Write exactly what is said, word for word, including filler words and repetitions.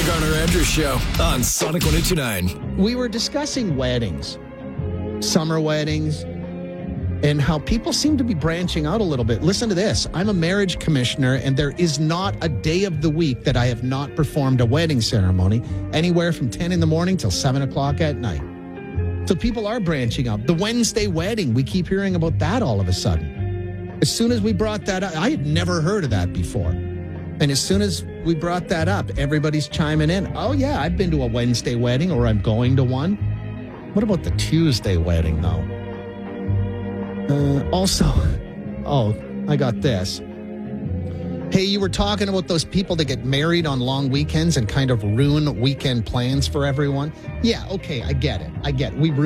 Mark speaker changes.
Speaker 1: The Garner Andrews Show on Sonic one oh two point nine.
Speaker 2: We were discussing weddings, summer weddings, and how people seem to be branching out a little bit. Listen to this. I'm a marriage commissioner, and there is not a day of the week that I have not performed a wedding ceremony, anywhere from ten in the morning till seven o'clock at night. So people are branching out. The Wednesday wedding, we keep hearing about that all of a sudden. As soon as we brought that up, I had never heard of that before. And as soon as we brought that up, everybody's chiming in. Oh, yeah, I've been to a Wednesday wedding, or I'm going to one. What about the Tuesday wedding, though? Uh, also, oh, I got this. Hey, you were talking about those people that get married on long weekends and kind of ruin weekend plans for everyone. Yeah, okay, I get it. I get it. We